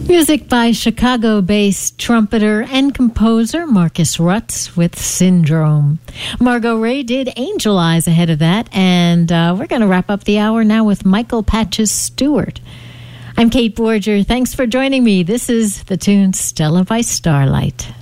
Music by Chicago-based trumpeter and composer Marcus Rutz with Syndrome. Margot Ray did Angel Eyes ahead of that, and we're going to wrap up the hour now with Michael Patches Stewart. I'm Kate Borger. Thanks for joining me. This is the tune Stella by Starlight.